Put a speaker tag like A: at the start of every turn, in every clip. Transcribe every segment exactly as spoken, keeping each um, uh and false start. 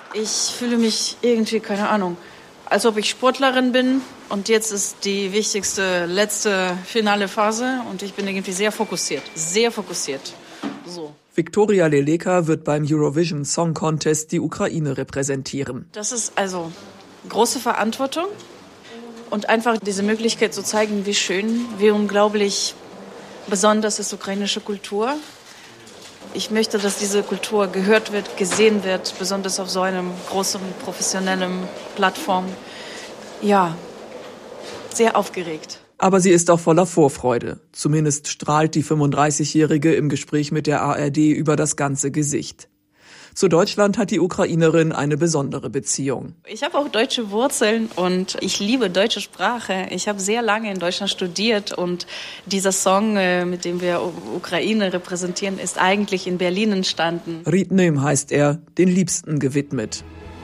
A: Ich fühle mich irgendwie, keine Ahnung, als ob ich Sportlerin bin und jetzt ist die wichtigste, letzte, finale Phase und ich bin irgendwie sehr fokussiert, sehr fokussiert. So.
B: Viktoria Leleka wird beim Eurovision Song Contest die Ukraine repräsentieren.
A: Das ist also große Verantwortung und einfach diese Möglichkeit zu zeigen, wie schön, wie unglaublich besonders ist ukrainische Kultur. Ich möchte, dass diese Kultur gehört wird, gesehen wird, besonders auf so einem großen, professionellen Plattform. Ja, sehr aufgeregt.
B: Aber sie ist auch voller Vorfreude. Zumindest strahlt die fünfunddreißigjährige im Gespräch mit der A R D über das ganze Gesicht. Zu Deutschland hat die Ukrainerin eine besondere Beziehung.
A: Ich habe auch deutsche Wurzeln und ich liebe deutsche Sprache. Ich habe sehr lange in Deutschland studiert und dieser Song, mit dem wir Ukraine repräsentieren, ist eigentlich in Berlin entstanden.
B: Rytnym heißt er, den Liebsten gewidmet.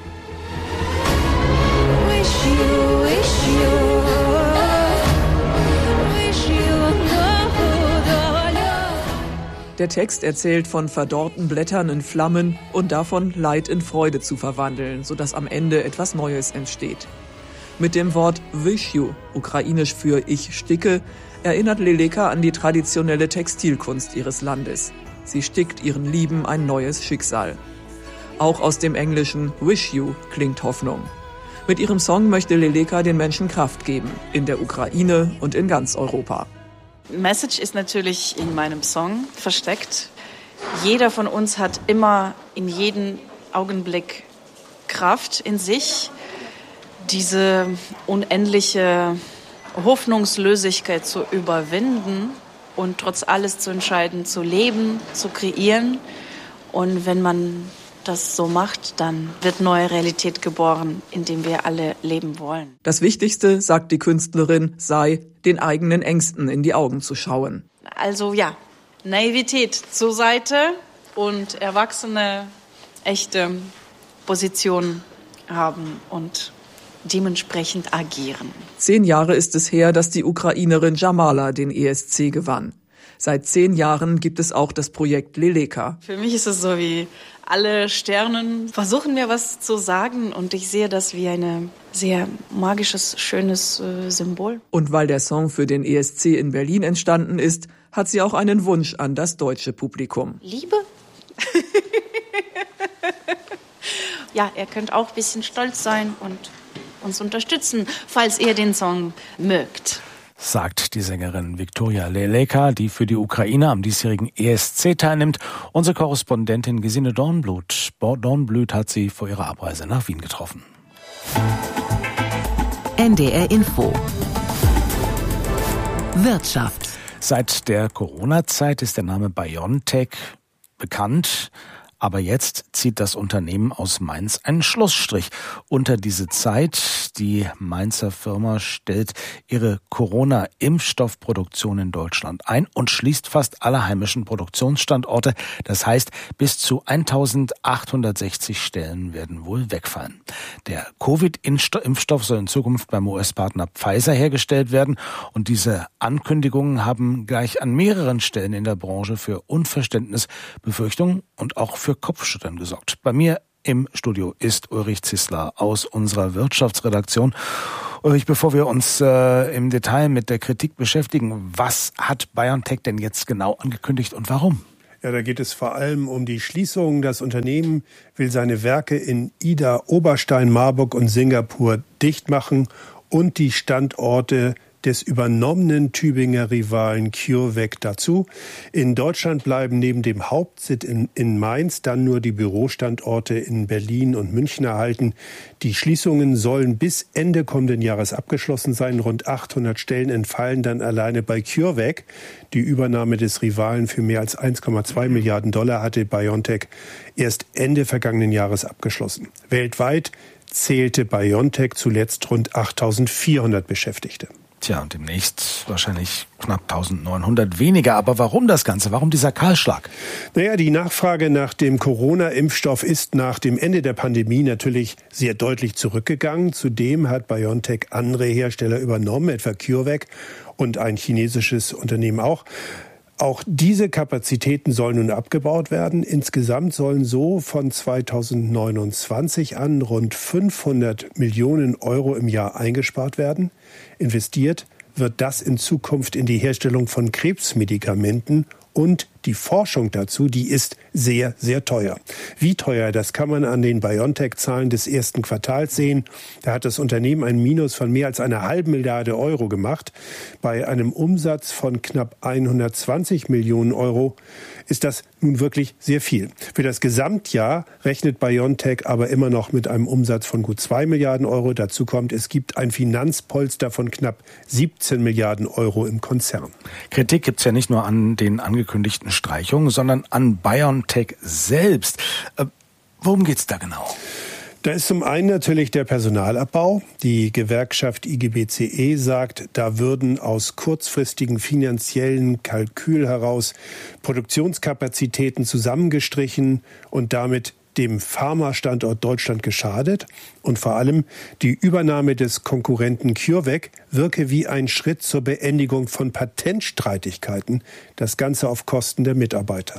C: Wish you, wish you.
B: Der Text erzählt von verdorrten Blättern in Flammen und davon, Leid in Freude zu verwandeln, sodass am Ende etwas Neues entsteht. Mit dem Wort Wish you, ukrainisch für Ich sticke, erinnert Leleka an die traditionelle Textilkunst ihres Landes. Sie stickt ihren Lieben ein neues Schicksal. Auch aus dem englischen Wish you klingt Hoffnung. Mit ihrem Song möchte Leleka den Menschen Kraft geben, in der Ukraine und in ganz Europa.
A: Message ist natürlich in meinem Song versteckt. Jeder von uns hat immer in jedem Augenblick Kraft in sich, diese unendliche Hoffnungslosigkeit zu überwinden und trotz alles zu entscheiden, zu leben, zu kreieren. Und wenn man das so macht, dann wird neue Realität geboren, in der wir alle leben wollen.
B: Das Wichtigste, sagt die Künstlerin, sei, den eigenen Ängsten in die Augen zu schauen.
A: Also ja, Naivität zur Seite und erwachsene, echte Position haben und dementsprechend agieren.
B: Zehn Jahre ist es her, dass die Ukrainerin Jamala den E S C gewann. Seit zehn Jahren gibt es auch das Projekt Leleka.
A: Für mich ist es so wie alle Sternen versuchen mir was zu sagen und ich sehe das wie ein sehr magisches, schönes äh, Symbol.
B: Und weil der Song für den E S C in Berlin entstanden ist, hat sie auch einen Wunsch an das deutsche Publikum.
A: Liebe? Ja, ihr könnt auch ein bisschen stolz sein und uns unterstützen, falls ihr den Song mögt.
D: Sagt die Sängerin Viktoria Leleka, die für die Ukraine am diesjährigen E S C teilnimmt. Unsere Korrespondentin Gesine Dornblut, Dornblüt hat sie vor ihrer Abreise nach Wien getroffen.
E: N D R Info Wirtschaft.
D: Seit der Corona-Zeit ist der Name BioNTech bekannt. Aber jetzt zieht das Unternehmen aus Mainz einen Schlussstrich unter diese Zeit. Die Mainzer Firma stellt ihre Corona-Impfstoffproduktion in Deutschland ein und schließt fast alle heimischen Produktionsstandorte. Das heißt, bis zu eintausendachthundertsechzig Stellen werden wohl wegfallen. Der Covid-Impfstoff soll in Zukunft beim U S-Partner Pfizer hergestellt werden. Und diese Ankündigungen haben gleich an mehreren Stellen in der Branche für Unverständnis, Befürchtungen und auch für Kopfschütteln gesorgt. Bei mir im Studio ist Ulrich Zissler aus unserer Wirtschaftsredaktion. Ulrich, bevor wir uns äh, im Detail mit der Kritik beschäftigen, was hat BioNTech denn jetzt genau angekündigt und warum?
F: Ja, da geht es vor allem um die Schließung. Das Unternehmen will seine Werke in Ida, Oberstein, Marburg und Singapur dicht machen und die Standorte des übernommenen Tübinger Rivalen CureVac dazu. In Deutschland bleiben neben dem Hauptsitz in, in Mainz dann nur die Bürostandorte in Berlin und München erhalten. Die Schließungen sollen bis Ende kommenden Jahres abgeschlossen sein. Rund achthundert Stellen entfallen dann alleine bei CureVac. Die Übernahme des Rivalen für mehr als eins Komma zwei Milliarden Dollar hatte BioNTech erst Ende vergangenen Jahres abgeschlossen. Weltweit zählte BioNTech zuletzt rund achttausendvierhundert Beschäftigte.
D: Tja, und demnächst wahrscheinlich knapp eintausendneunhundert weniger. Aber warum das Ganze? Warum dieser Kahlschlag?
F: Naja, die Nachfrage nach dem Corona-Impfstoff ist nach dem Ende der Pandemie natürlich sehr deutlich zurückgegangen. Zudem hat BioNTech andere Hersteller übernommen, etwa CureVac und ein chinesisches Unternehmen auch. Auch diese Kapazitäten sollen nun abgebaut werden. Insgesamt sollen so von zweitausendneunundzwanzig an rund fünfhundert Millionen Euro im Jahr eingespart werden. Investiert wird das in Zukunft in die Herstellung von Krebsmedikamenten und die Forschung dazu, die ist sehr, sehr teuer. Wie teuer, das kann man an den BioNTech-Zahlen des ersten Quartals sehen. Da hat das Unternehmen ein Minus von mehr als einer halben Milliarde Euro gemacht. Bei einem Umsatz von knapp hundertzwanzig Millionen Euro ist das nun wirklich sehr viel. Für das Gesamtjahr rechnet BioNTech aber immer noch mit einem Umsatz von gut zwei Milliarden Euro. Dazu kommt, es gibt ein Finanzpolster von knapp siebzehn Milliarden Euro im Konzern.
D: Kritik gibt's ja nicht nur an den angekündigten Streichungen, sondern an BioNTech selbst. Äh, worum geht's da genau?
F: Da ist zum einen natürlich der Personalabbau. Die Gewerkschaft I G B C E sagt, da würden aus kurzfristigen finanziellen Kalkül heraus Produktionskapazitäten zusammengestrichen und damit dem Pharma-Standort Deutschland geschadet. Und vor allem die Übernahme des Konkurrenten CureVac wirke wie ein Schritt zur Beendigung von Patentstreitigkeiten, das Ganze auf Kosten der Mitarbeiter.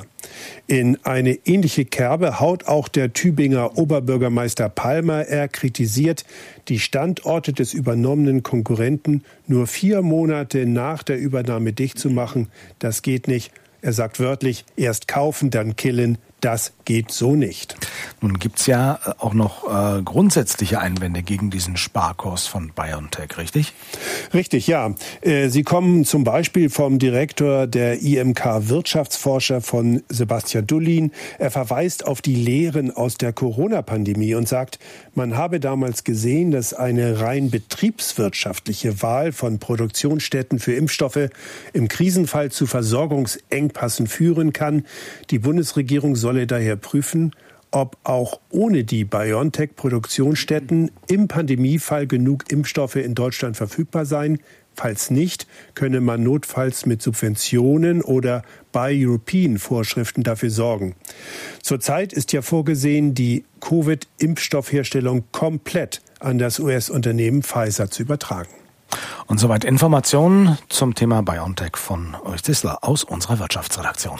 F: In eine ähnliche Kerbe haut auch der Tübinger Oberbürgermeister Palmer. Er kritisiert, die Standorte des übernommenen Konkurrenten nur vier Monate nach der Übernahme dicht zu machen. Das geht nicht. Er sagt wörtlich, erst kaufen, dann killen. Das geht so nicht.
D: Nun gibt's ja auch noch äh, grundsätzliche Einwände gegen diesen Sparkurs von BioNTech, richtig?
F: Richtig, ja. Äh, sie kommen zum Beispiel vom Direktor der I M K Wirtschaftsforscher von Sebastian Dullin. Er verweist auf die Lehren aus der Corona-Pandemie und sagt, man habe damals gesehen, dass eine rein betriebswirtschaftliche Wahl von Produktionsstätten für Impfstoffe im Krisenfall zu Versorgungsengpassen führen kann. Die Bundesregierung solle daher prüfen, ob auch ohne die BioNTech-Produktionsstätten im Pandemiefall genug Impfstoffe in Deutschland verfügbar seien. Falls nicht, könne man notfalls mit Subventionen oder Buy European-Vorschriften dafür sorgen. Zurzeit ist ja vorgesehen, die Covid-Impfstoffherstellung komplett an das U S-Unternehmen Pfizer zu übertragen.
D: Und soweit Informationen zum Thema BioNTech von Ulrich Zissler aus unserer Wirtschaftsredaktion.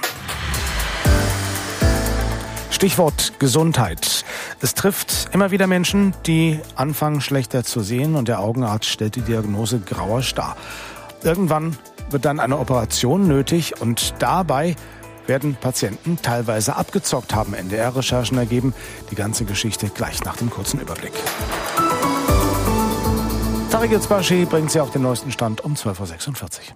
D: Stichwort Gesundheit. Es trifft immer wieder Menschen, die anfangen schlechter zu sehen und der Augenarzt stellt die Diagnose grauer Star. Irgendwann wird dann eine Operation nötig und dabei werden Patienten teilweise abgezockt, haben N D R-Recherchen ergeben. Die ganze Geschichte gleich nach dem kurzen Überblick. Tarek Yildiz bringt Sie auf den neuesten Stand um zwölf Uhr sechsundvierzig.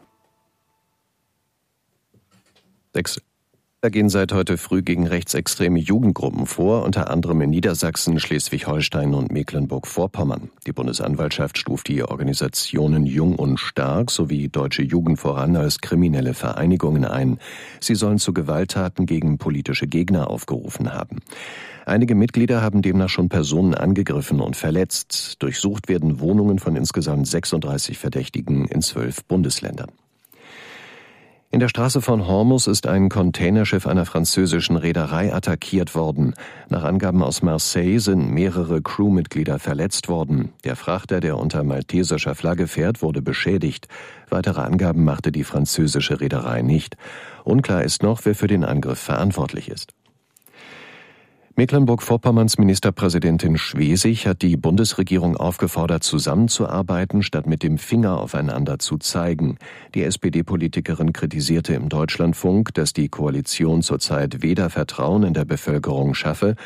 G: Sechs. Da gehen seit heute früh gegen rechtsextreme Jugendgruppen vor, unter anderem in Niedersachsen, Schleswig-Holstein und Mecklenburg-Vorpommern. Die Bundesanwaltschaft stuft die Organisationen Jung und Stark sowie Deutsche Jugend voran als kriminelle Vereinigungen ein. Sie sollen zu Gewalttaten gegen politische Gegner aufgerufen haben. Einige Mitglieder haben demnach schon Personen angegriffen und verletzt. Durchsucht werden Wohnungen von insgesamt sechsunddreißig Verdächtigen in zwölf Bundesländern. In der Straße von Hormuz ist ein Containerschiff einer französischen Reederei attackiert worden. Nach Angaben aus Marseille sind mehrere Crewmitglieder verletzt worden. Der Frachter, der unter maltesischer Flagge fährt, wurde beschädigt. Weitere Angaben machte die französische Reederei nicht. Unklar ist noch, wer für den Angriff verantwortlich ist. Mecklenburg-Vorpommerns Ministerpräsidentin Schwesig hat die Bundesregierung aufgefordert, zusammenzuarbeiten, statt mit dem Finger aufeinander zu zeigen. Die S P D-Politikerin kritisierte im Deutschlandfunk, dass die Koalition zurzeit weder Vertrauen in der Bevölkerung schaffe,